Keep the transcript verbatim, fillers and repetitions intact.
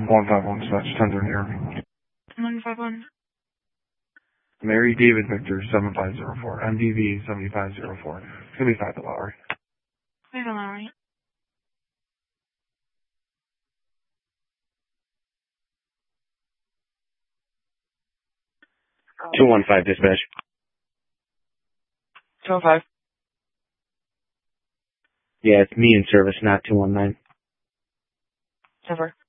one five one, dispatch, ten thirty here. one five one. Mary David Victor, seven five zero four, M D V seven five zero four. seventy-five to Lowry. Wait a Lowry. two one five, dispatch. two one five. Yeah, it's me in service, not two one nine. Over.